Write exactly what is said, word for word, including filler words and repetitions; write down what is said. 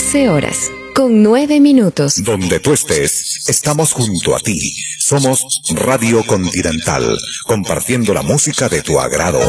doce horas, con nueve minutos. Donde tú estés, estamos junto a ti. Somos Radio Continental, compartiendo la música de tu agrado.